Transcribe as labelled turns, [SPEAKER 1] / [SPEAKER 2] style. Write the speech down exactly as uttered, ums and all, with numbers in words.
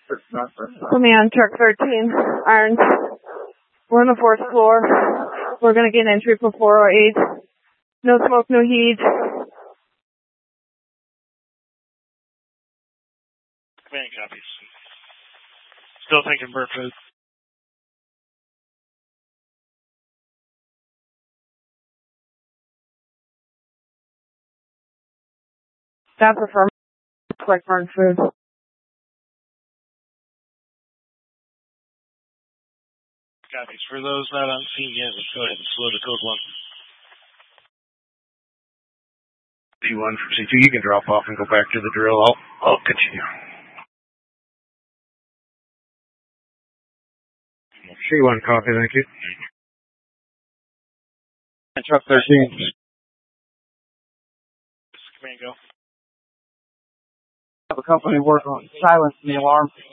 [SPEAKER 1] Put me on truck thirteen, Irons. We're on the fourth floor. We're going to get entry for four oh eight. No smoke, no heat.
[SPEAKER 2] Command copies. Still thinking Burfoot.
[SPEAKER 1] That's affirmative. Like burn food.
[SPEAKER 2] Copies. For those not on scene yet, let's go ahead and slow the code one.
[SPEAKER 3] C one from C two, you can drop off and go back to the drill. I'll, I'll continue. C one, copy, thank you.
[SPEAKER 4] And truck thirteen.
[SPEAKER 2] Command, go.
[SPEAKER 4] Have a company work on silencing the alarm.